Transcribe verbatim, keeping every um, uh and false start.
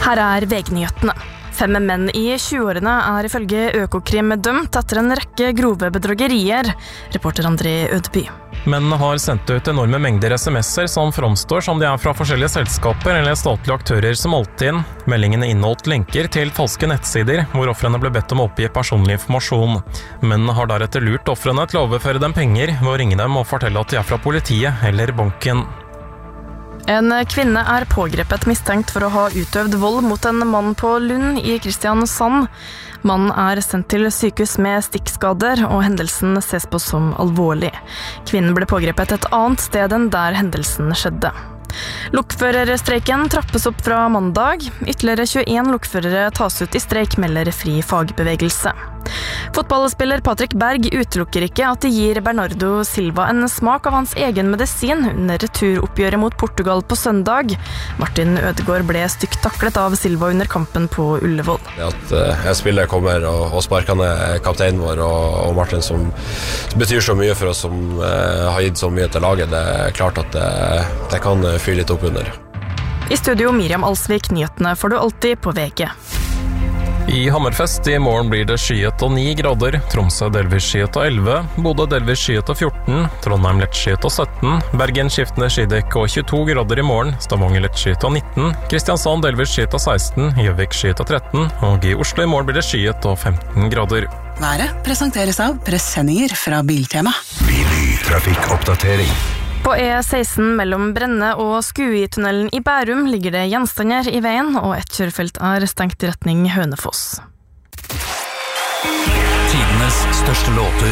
Her er V G-nyhetene. Fem menn i tjueårene er ifølge Økokrim dømt etter en rekke grove bedragerier, reporter André Ødeby. Mennene har sendt ut enorme mengder sms'er som framstår som de er fra forskjellige selskaper eller statlige aktører som alltid inn. Meldingene inneholdt lenker til falske nettsider, hvor offrene ble bedt om å oppgi personlig informasjon. Mennene har deretter lurt offrene til å overføre dem penger ved å ringe dem og fortelle at de er fra politiet eller banken. En kvinne er pågrepet mistenkt for å ha utøvd vold mot en mann på Lund i Kristiansand. Mannen er sendt til sykehus med stikkskader, og hendelsen ses på som alvorlig. Kvinnen ble pågrepet et annet sted enn der hendelsen skjedde. Lokførerstreiken trappes opp fra mandag. Ytterligere tjueen lokførere tas ut i streik, melder Fri fagbevegelse. Fotballspiller Patrick Berg utelukker ikke at det gir Bernardo Silva en smak av hans egen medisin under returoppgjøret mot Portugal på søndag. Martin Ødegaard ble stygt taklet av Silva under kampen på Ullevål. At en spiller kommer og, og sparker ned kapteinen vår og, og Martin, som, som betyr så mye for oss, som uh, har gitt så mye til laget, det er klart at det, det kan fyre litt opp under. I studio Miriam Alsvik, nyhetene får du alltid på V G. I Hammerfest i morgen blir det skyet og ni grader, Tromsø delvis skyet og elleve, Bodø delvis skyet og fjorten, Trondheim lett skyet og sytten, Bergen skiftende skydekk og tjueto grader i morgen, Stavanger lett skyet og nitten, Kristiansand delvis skyet og seksten, Gjøvik skyet og tretten, og i Oslo i morgen blir det skyet og femten grader. Været presenteres av pressendinger fra Biltema. Trafikkoppdatering. På E seksten mellom Brenne og Skui-tunnelen i Bærum ligger det gjenstander i veien, og et kjørefelt er stengt i retning Hønefoss. Tidenes største låter.